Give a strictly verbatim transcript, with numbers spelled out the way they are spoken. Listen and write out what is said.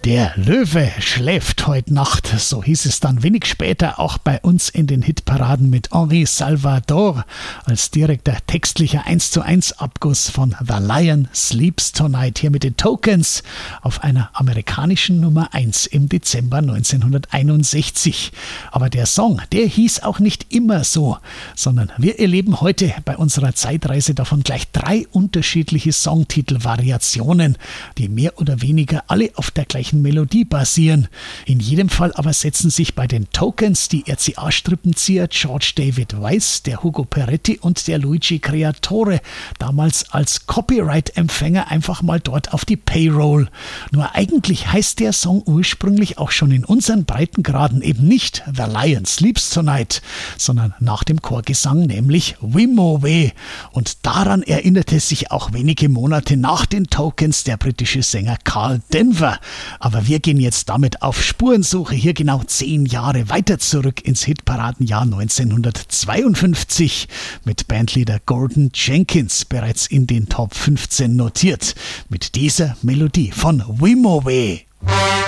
Der Löwe schläft heute Nacht, so hieß es dann wenig später auch bei uns in den Hitparaden mit Henri Salvador als direkter textlicher eins zu eins Abguss von The Lion Sleeps Tonight, hier mit den Tokens auf einer amerikanischen Nummer eins im Dezember neunzehnhunderteinundsechzig. Aber der Song, der hieß auch nicht immer so, sondern wir erleben heute bei unserer Zeitreise davon gleich drei unterschiedliche Songtitelvariationen, die mehr oder weniger alle auf der gleichen Melodie basieren. In jedem Fall aber setzen sich bei den Tokens die R C A-Strippenzieher George David Weiss, der Hugo Peretti und der Luigi Creatore damals als Copyright-Empfänger einfach mal dort auf die Payroll. Nur eigentlich heißt der Song ursprünglich auch schon in unseren Breitengraden eben nicht The Lion Sleeps Tonight, sondern nach dem Chorgesang nämlich Wimowe. Und daran erinnerte sich auch wenige Monate nach den Tokens der britische Sänger Carl Denver. Aber wir gehen jetzt damit auf Spurensuche hier genau zehn Jahre weiter zurück ins Hitparadenjahr neunzehnhundertzweiundfünfzig mit Bandleader Gordon Jenkins bereits in den Top fünfzehn notiert mit dieser Melodie von Wimowe.